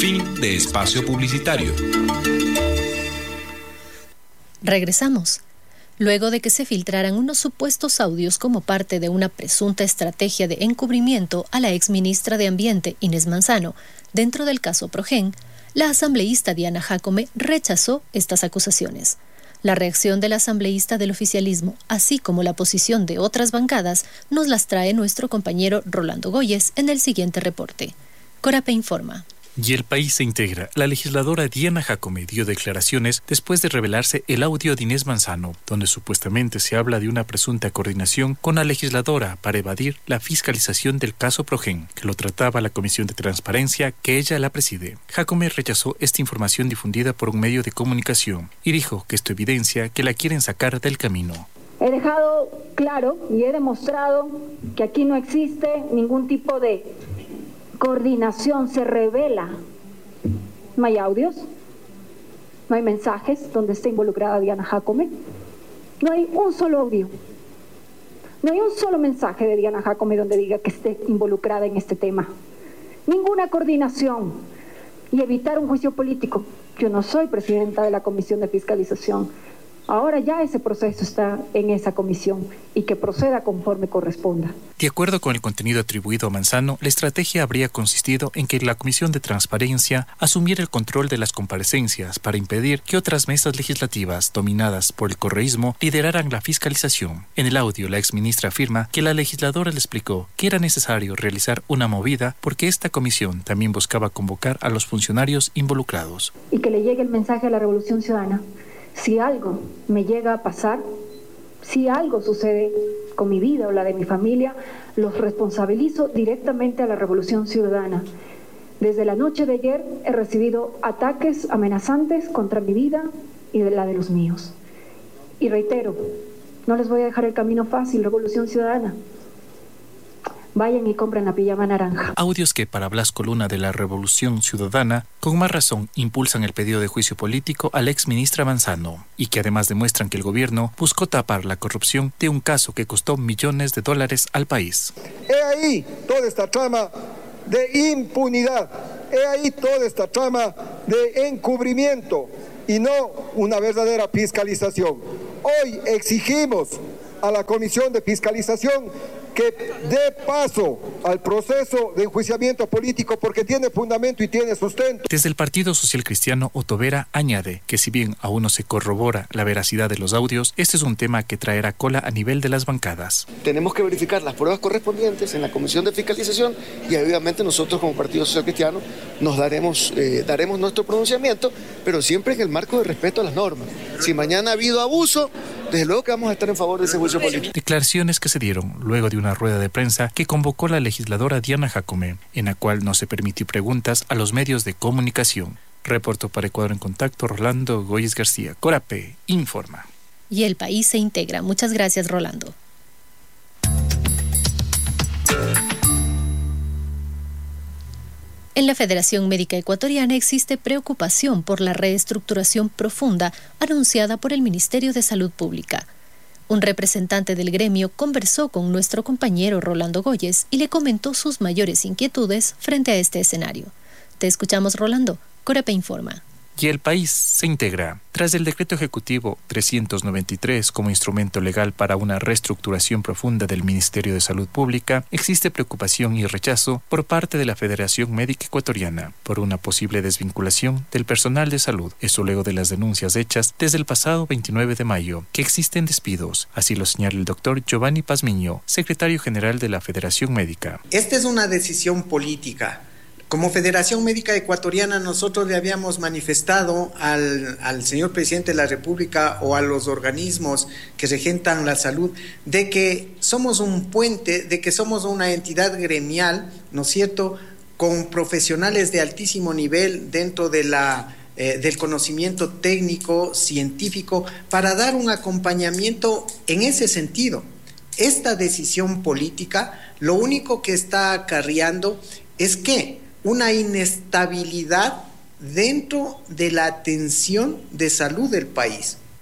Fin de espacio publicitario. Regresamos. Luego de que se filtraran unos supuestos audios como parte de una presunta estrategia de encubrimiento a la exministra de Ambiente, Inés Manzano, dentro del caso Progen, la asambleísta Diana Jácome rechazó estas acusaciones. La reacción del asambleísta del oficialismo, así como la posición de otras bancadas, nos las trae nuestro compañero Rolando Goyes en el siguiente reporte. Corape informa. Y el país se integra. La legisladora Diana Jácome dio declaraciones después de revelarse el audio de Inés Manzano, donde supuestamente se habla de una presunta coordinación con la legisladora para evadir la fiscalización del caso Progen, que lo trataba la Comisión de Transparencia que ella la preside. Jácome rechazó esta información difundida por un medio de comunicación y dijo que esto evidencia que la quieren sacar del camino. He dejado claro y he demostrado que aquí no existe ningún tipo de coordinación, se revela. No hay audios, no hay mensajes donde esté involucrada Diana Jácome, no hay un solo audio, no hay un solo mensaje de Diana Jácome donde diga que esté involucrada en este tema. Ninguna coordinación y evitar un juicio político. Yo no soy presidenta de la Comisión de Fiscalización. Ahora ya ese proceso está en esa comisión y que proceda conforme corresponda. De acuerdo con el contenido atribuido a Manzano, la estrategia habría consistido en que la Comisión de Transparencia asumiera el control de las comparecencias para impedir que otras mesas legislativas dominadas por el correísmo lideraran la fiscalización. En el audio, la exministra afirma que la legisladora le explicó que era necesario realizar una movida porque esta comisión también buscaba convocar a los funcionarios involucrados. Y que le llegue el mensaje a la Revolución Ciudadana. Si algo me llega a pasar, si algo sucede con mi vida o la de mi familia, los responsabilizo directamente a la Revolución Ciudadana. Desde la noche de ayer he recibido ataques amenazantes contra mi vida y de la de los míos. Y reitero, no les voy a dejar el camino fácil, Revolución Ciudadana. Vayan y compren la pijama naranja. Audios que para Blasco Luna de la Revolución Ciudadana, con más razón, impulsan el pedido de juicio político a la exministra Manzano y que además demuestran que el gobierno buscó tapar la corrupción de un caso que costó millones de dólares al país. He ahí toda esta trama de impunidad, he ahí toda esta trama de encubrimiento y no una verdadera fiscalización. Hoy exigimos a la Comisión de Fiscalización que dé paso al proceso de enjuiciamiento político porque tiene fundamento y tiene sustento. Desde el Partido Social Cristiano, Otto Vera añade que si bien aún no se corrobora la veracidad de los audios, este es un tema que traerá cola a nivel de las bancadas. Tenemos que verificar las pruebas correspondientes en la Comisión de Fiscalización y obviamente nosotros como Partido Social Cristiano nos daremos nuestro pronunciamiento, pero siempre en el marco de respeto a las normas. Si mañana ha habido abuso, desde luego que vamos a estar en favor de ese juicio político. Declaraciones que se dieron luego de una rueda de prensa que convocó la legisladora Diana Jácome, en la cual no se permitió preguntas a los medios de comunicación. Reportó para Ecuador en Contacto Rolando Goyes García. Corape informa. Y el país se integra. Muchas gracias, Rolando. En la Federación Médica Ecuatoriana existe preocupación por la reestructuración profunda anunciada por el Ministerio de Salud Pública. Un representante del gremio conversó con nuestro compañero Rolando Goyes y le comentó sus mayores inquietudes frente a este escenario. Te escuchamos, Rolando. Corape informa. Y el país se integra. Tras el decreto ejecutivo 393 como instrumento legal para una reestructuración profunda del Ministerio de Salud Pública, existe preocupación y rechazo por parte de la Federación Médica Ecuatoriana por una posible desvinculación del personal de salud. Esto luego de las denuncias hechas desde el pasado 29 de mayo, que existen despidos. Así lo señala el doctor Giovanni Pazmiño, secretario general de la Federación Médica. Esta es una decisión política. Como Federación Médica Ecuatoriana nosotros le habíamos manifestado al señor presidente de la República o a los organismos que regentan la salud de que somos un puente, de que somos una entidad gremial, ¿no es cierto?, con profesionales de altísimo nivel dentro de del conocimiento técnico, científico, para dar un acompañamiento en ese sentido. Esta decisión política lo único que está acarreando es que una inestabilidad dentro de la atención de salud del país.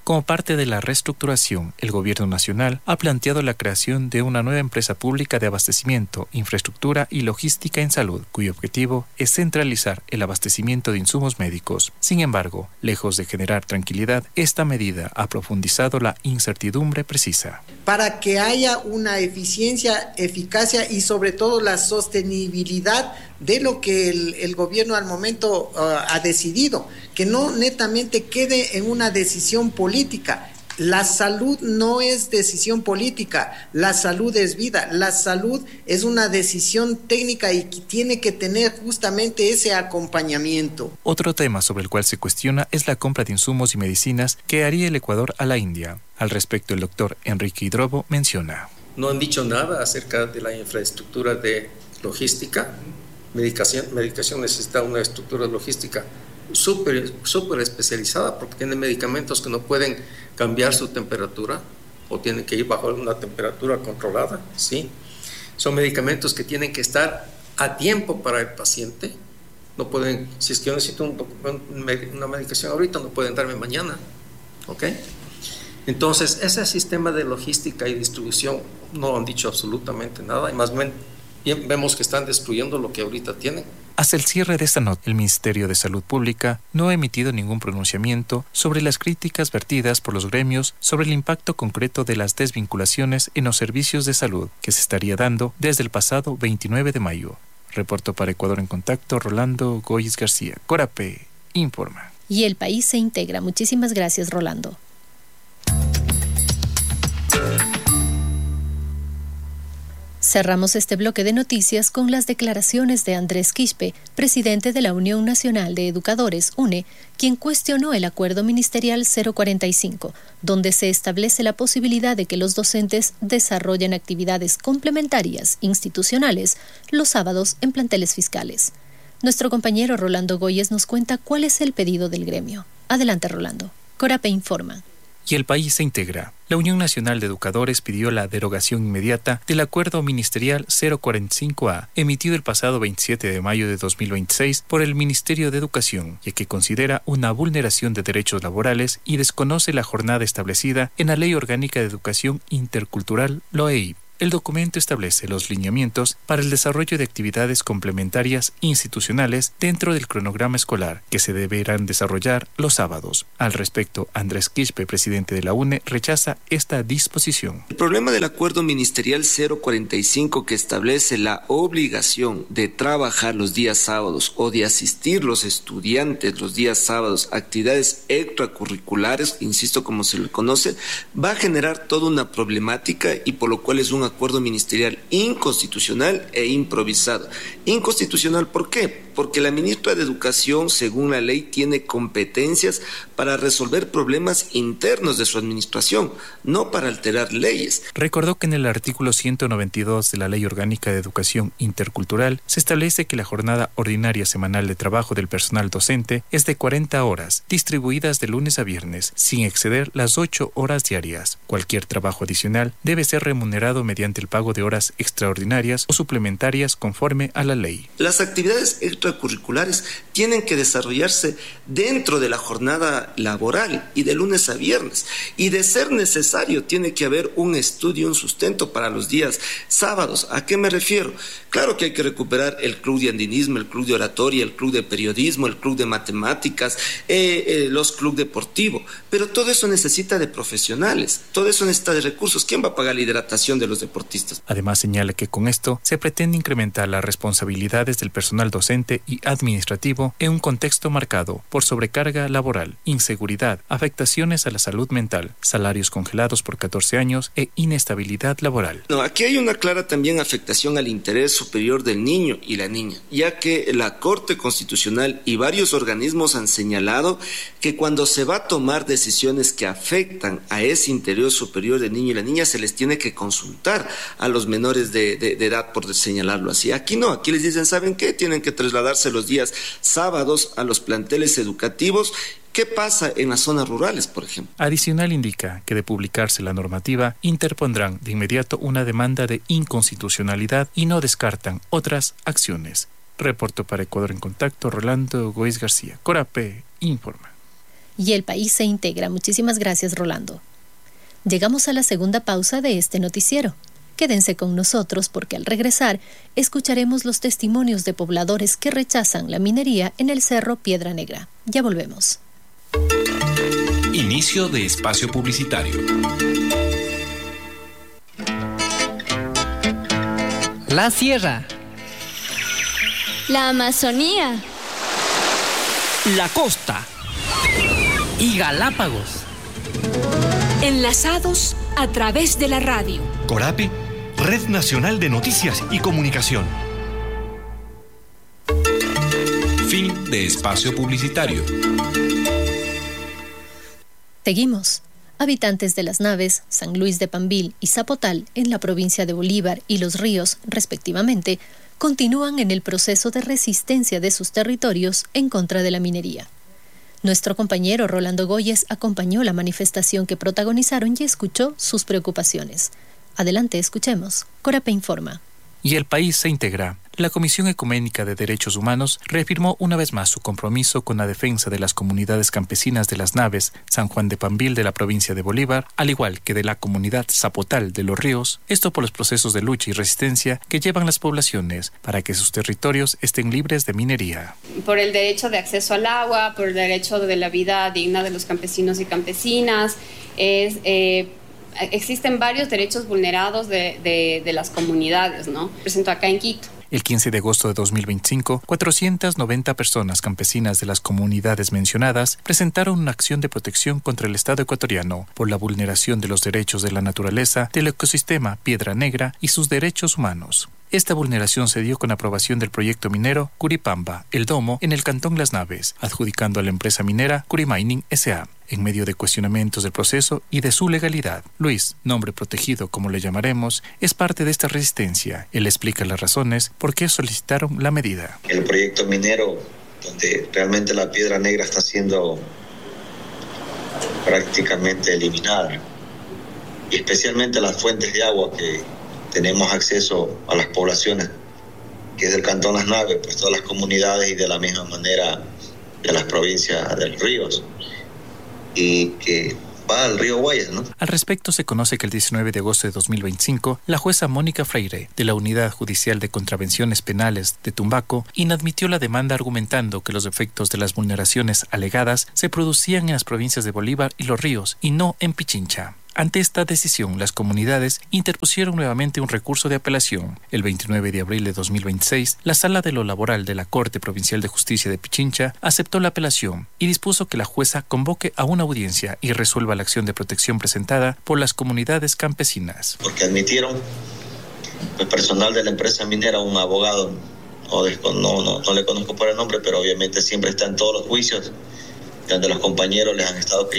Como parte de la reestructuración, el Gobierno Nacional ha planteado la creación de una nueva empresa pública de abastecimiento, infraestructura y logística en salud, cuyo objetivo es centralizar el abastecimiento de insumos médicos. Sin embargo, lejos de generar tranquilidad, esta medida ha profundizado la incertidumbre precisa. Para que haya una eficiencia, eficacia y sobre todo la sostenibilidad de lo que el gobierno al momento ha decidido, que no netamente quede en una decisión política. La salud no es decisión política, la salud es vida, la salud es una decisión técnica y tiene que tener justamente ese acompañamiento. Otro tema sobre el cual se cuestiona es la compra de insumos y medicinas que haría el Ecuador a la India. Al respecto, el doctor Enrique Hidrobo menciona: no han dicho nada acerca de la infraestructura de logística. Medicación necesita una estructura logística súper especializada, porque tiene medicamentos que no pueden cambiar su temperatura o tienen que ir bajo una temperatura controlada, ¿sí? Son medicamentos que tienen que estar a tiempo para el paciente. No pueden, si es que yo necesito una medicación ahorita, no pueden darme mañana, ¿ok? Entonces, ese sistema de logística y distribución no han dicho absolutamente nada, y más bien vemos que están destruyendo lo que ahorita tienen. Hasta el cierre de esta nota, el Ministerio de Salud Pública no ha emitido ningún pronunciamiento sobre las críticas vertidas por los gremios sobre el impacto concreto de las desvinculaciones en los servicios de salud que se estaría dando desde el pasado 29 de mayo. Reportó para Ecuador en Contacto Rolando Goyes García. Corapé informa. Y el país se integra. Muchísimas gracias, Rolando. Cerramos este bloque de noticias con las declaraciones de Andrés Quispe, presidente de la Unión Nacional de Educadores, UNE, quien cuestionó el acuerdo ministerial 045, donde se establece la posibilidad de que los docentes desarrollen actividades complementarias institucionales los sábados en planteles fiscales. Nuestro compañero Rolando Goyes nos cuenta cuál es el pedido del gremio. Adelante, Rolando. Corapé informa. Y el país se integra. La Unión Nacional de Educadores pidió la derogación inmediata del Acuerdo Ministerial 045A, emitido el pasado 27 de mayo de 2026 por el Ministerio de Educación, ya que considera una vulneración de derechos laborales y desconoce la jornada establecida en la Ley Orgánica de Educación Intercultural, LOEIP. El documento establece los lineamientos para el desarrollo de actividades complementarias institucionales dentro del cronograma escolar que se deberán desarrollar los sábados. Al respecto, Andrés Quispe, presidente de la UNE, rechaza esta disposición. El problema del acuerdo ministerial 045 que establece la obligación de trabajar los días sábados o de asistir los estudiantes los días sábados a actividades extracurriculares, insisto como se le conoce, va a generar toda una problemática y por lo cual es un acuerdo ministerial inconstitucional e improvisado. Inconstitucional, ¿por qué? Porque la ministra de Educación, según la ley, tiene competencias para resolver problemas internos de su administración, no para alterar leyes. Recordó que en el artículo 192 de la Ley Orgánica de Educación Intercultural se establece que la jornada ordinaria semanal de trabajo del personal docente es de 40 horas, distribuidas de lunes a viernes, sin exceder las 8 horas diarias. Cualquier trabajo adicional debe ser remunerado mediante el pago de horas extraordinarias o suplementarias conforme a la ley. Las actividades extracurriculares tienen que desarrollarse dentro de la jornada laboral y de lunes a viernes, y de ser necesario tiene que haber un estudio, un sustento para los días sábados. ¿A qué me refiero? Claro que hay que recuperar el club de andinismo, el club de oratoria, el club de periodismo, el club de matemáticas, los club deportivo, pero todo eso necesita de profesionales, todo eso necesita de recursos. ¿Quién va a pagar la hidratación de los deportistas? Además, señala que con esto se pretende incrementar las responsabilidades del personal docente y administrativo en un contexto marcado por sobrecarga laboral, inseguridad, afectaciones a la salud mental, salarios congelados por 14 años e inestabilidad laboral. No, aquí hay una clara también afectación al interés superior del niño y la niña, ya que la Corte Constitucional y varios organismos han señalado que cuando se va a tomar decisiones que afectan a ese interés superior del niño y la niña, se les tiene que consultar a los menores de edad, por señalarlo así. Aquí no, aquí les dicen, ¿saben qué? Tienen que trasladarse los días sábados a los planteles educativos. ¿Qué pasa en las zonas rurales, por ejemplo? Adicional indica que de publicarse la normativa, interpondrán de inmediato una demanda de inconstitucionalidad y no descartan otras acciones. Reportó para Ecuador en Contacto Rolando Goyes García. Corapé informa. Y el país se integra. Muchísimas gracias, Rolando. Llegamos a la segunda pausa de este noticiero. Quédense con nosotros porque al regresar escucharemos los testimonios de pobladores que rechazan la minería en el Cerro Piedra Negra. Ya volvemos. Inicio de espacio publicitario. La Sierra, la Amazonía, la costa y Galápagos. Enlazados a través de la radio. Corape, Red Nacional de Noticias y Comunicación. Fin de espacio publicitario. Seguimos. Habitantes de Las Naves, San Luis de Pambil y Zapotal, en la provincia de Bolívar y Los Ríos, respectivamente, continúan en el proceso de resistencia de sus territorios en contra de la minería. Nuestro compañero Rolando Goyes acompañó la manifestación que protagonizaron y escuchó sus preocupaciones. Adelante, escuchemos. Corape informa. Y el país se integra. La Comisión Ecuménica de Derechos Humanos reafirmó una vez más su compromiso con la defensa de las comunidades campesinas de Las Naves, San Juan de Pambil de la provincia de Bolívar, al igual que de la comunidad Zapotal de Los Ríos, esto por los procesos de lucha y resistencia que llevan las poblaciones para que sus territorios estén libres de minería. Por el derecho de acceso al agua, por el derecho de la vida digna de los campesinos y campesinas, existen varios derechos vulnerados de las comunidades, ¿no? Presento acá en Quito. El 15 de agosto de 2025, 490 personas campesinas de las comunidades mencionadas presentaron una acción de protección contra el Estado ecuatoriano por la vulneración de los derechos de la naturaleza, del ecosistema Piedra Negra y sus derechos humanos. Esta vulneración se dio con aprobación del proyecto minero Curipamba, El Domo, en el cantón Las Naves, adjudicando a la empresa minera Curimining S.A., en medio de cuestionamientos del proceso y de su legalidad. Luis, nombre protegido como le llamaremos, es parte de esta resistencia. Él explica las razones por qué solicitaron la medida. El proyecto minero, donde realmente la Piedra Negra está siendo prácticamente eliminada, y especialmente las fuentes de agua que tenemos acceso a las poblaciones, que es del cantón Las Naves, pues todas las comunidades y de la misma manera de las provincias de Los Ríos, y que va al río Guayas, ¿no? Al respecto, se conoce que el 19 de agosto de 2025, la jueza Mónica Freire, de la Unidad Judicial de Contravenciones Penales de Tumbaco, inadmitió la demanda argumentando que los efectos de las vulneraciones alegadas se producían en las provincias de Bolívar y Los Ríos, y no en Pichincha. Ante esta decisión, las comunidades interpusieron nuevamente un recurso de apelación. El 29 de abril de 2026, la Sala de lo Laboral de la Corte Provincial de Justicia de Pichincha aceptó la apelación y dispuso que la jueza convoque a una audiencia y resuelva la acción de protección presentada por las comunidades campesinas. Porque admitieron el personal de la empresa minera, un abogado, no le conozco por el nombre, pero obviamente siempre está en todos los juicios donde los compañeros les han estado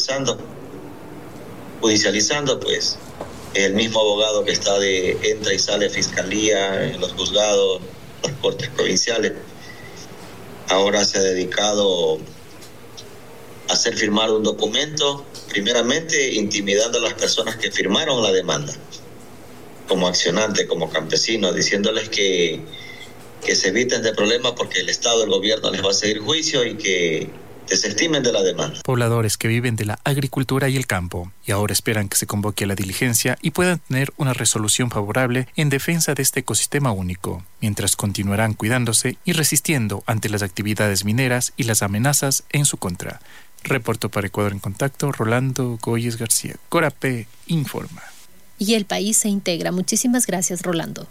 judicializando, pues el mismo abogado que entra y sale fiscalía, en los juzgados, las cortes provinciales, ahora se ha dedicado a hacer firmar un documento, primeramente intimidando a las personas que firmaron la demanda, como accionante, como campesino, diciéndoles que se eviten de problemas porque el Estado, el gobierno les va a seguir juicio y que desestimen de la demanda. Pobladores que viven de la agricultura y el campo y ahora esperan que se convoque a la diligencia y puedan tener una resolución favorable en defensa de este ecosistema único, mientras continuarán cuidándose y resistiendo ante las actividades mineras y las amenazas en su contra. Reportó para Ecuador en Contacto, Rolando Goyes García. Corape informa. Y el país se integra. Muchísimas gracias, Rolando.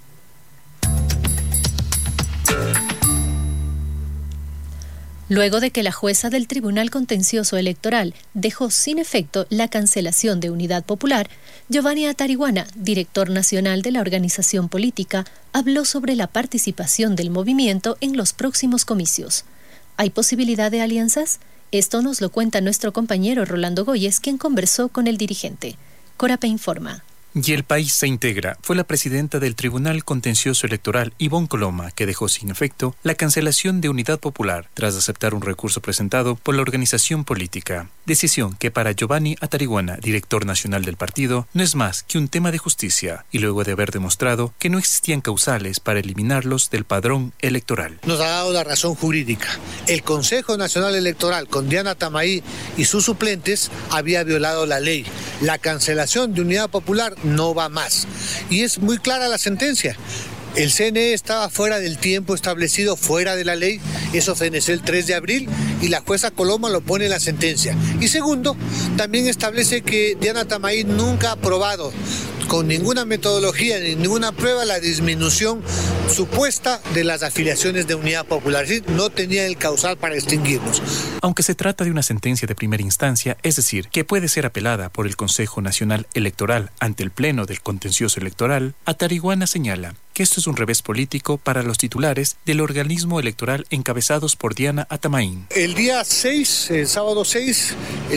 Luego de que la jueza del Tribunal Contencioso Electoral dejó sin efecto la cancelación de Unidad Popular, Giovanni Atariguana, director nacional de la organización política, habló sobre la participación del movimiento en los próximos comicios. ¿Hay posibilidad de alianzas? Esto nos lo cuenta nuestro compañero Rolando Goyes, quien conversó con el dirigente. Corape informa. Y el país se integra. Fue la presidenta del Tribunal Contencioso Electoral, Ivonne Coloma, que dejó sin efecto la cancelación de Unidad Popular tras aceptar un recurso presentado por la organización política. Decisión que para Giovanni Atariguana, director nacional del partido, no es más que un tema de justicia, y luego de haber demostrado que no existían causales para eliminarlos del padrón electoral. Nos ha dado la razón jurídica. El Consejo Nacional Electoral, con Diana Tamaí y sus suplentes, había violado la ley. La cancelación de Unidad Popular no va más. Y es muy clara la sentencia. El CNE estaba fuera del tiempo establecido, fuera de la ley. Eso feneció el 3 de abril y la jueza Coloma lo pone en la sentencia. Y segundo, también establece que Diana Tamaí nunca ha aprobado con ninguna metodología ni ninguna prueba la disminución supuesta de las afiliaciones de Unidad Popular. Es decir, no tenía el causal para extinguirnos. Aunque se trata de una sentencia de primera instancia, es decir, que puede ser apelada por el Consejo Nacional Electoral ante el Pleno del Contencioso Electoral, Atariguana señala que esto es un revés político para los titulares del organismo electoral encabezados por Diana Atamaín. El día 6, el sábado 6,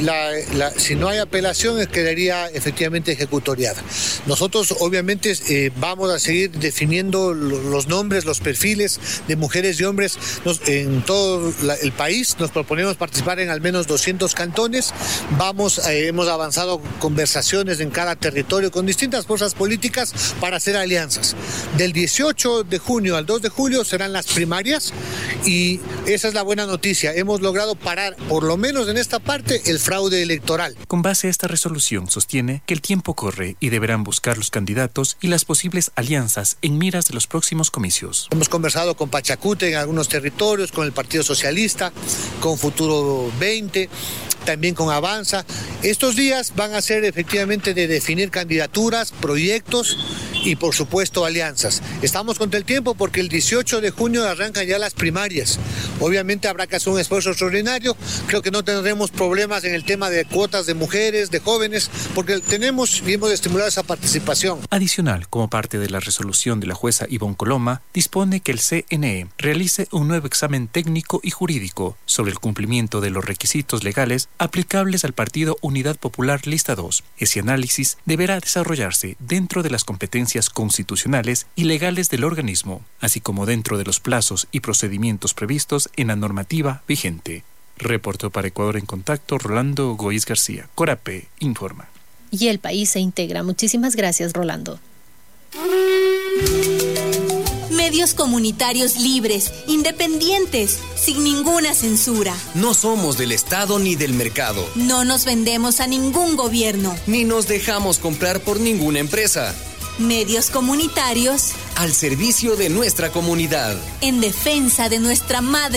si no hay apelación, quedaría efectivamente ejecutoriada. Nosotros obviamente vamos a seguir definiendo los nombres, los perfiles de mujeres y hombres en todo el país. Nos proponemos participar en al menos 200 cantones. Hemos avanzado conversaciones en cada territorio con distintas fuerzas políticas para hacer alianzas. Del 18 de junio al 2 de julio serán las primarias y esa es la buena noticia. Hemos logrado parar, por lo menos en esta parte, el fraude electoral. Con base a esta resolución sostiene que el tiempo corre y deberán buscar los candidatos y las posibles alianzas en miras de los próximos comicios. Hemos conversado con Pachacute en algunos territorios, con el Partido Socialista, con Futuro 20, también con Avanza. Estos días van a ser efectivamente de definir candidaturas, proyectos y por supuesto alianzas. Estamos contra el tiempo porque el 18 de junio arrancan ya las primarias. Obviamente habrá que hacer un esfuerzo extraordinario. Creo que no tendremos problemas en el tema de cuotas de mujeres, de jóvenes, porque tenemos y hemos estimulado esa participación. Adicional, como parte de la resolución de la jueza Ivonne Coloma, dispone que el CNE realice un nuevo examen técnico y jurídico sobre el cumplimiento de los requisitos legales aplicables al Partido Unidad Popular Lista 2. Ese análisis deberá desarrollarse dentro de las competencias constitucionales y legales del organismo, así como dentro de los plazos y procedimientos previstos en la normativa vigente. Reportó para Ecuador en Contacto Rolando Goiz García. Corape informa. Y el país se integra. Muchísimas gracias, Rolando. Medios comunitarios libres, independientes, sin ninguna censura. No somos del Estado ni del mercado. No nos vendemos a ningún gobierno. Ni nos dejamos comprar por ninguna empresa. Medios comunitarios al servicio de nuestra comunidad. En defensa de nuestra madre